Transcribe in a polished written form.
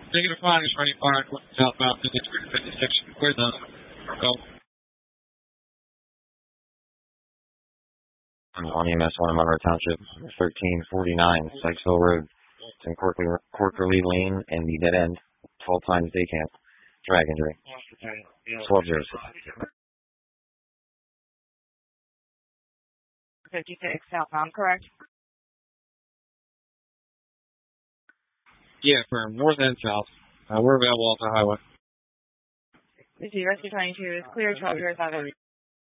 Negative 5 is ready fire southbound 5356. Clear the go. I'm on EMS 1 in Monroe Township, 1349 Sykesville Road. It's in Corkerly Lane and the dead end. 12 times day camp. Drag injury. 1206. 56 southbound, correct? Yeah, for north and south. We're available off the highway. Rescue 22 is clear, 12 0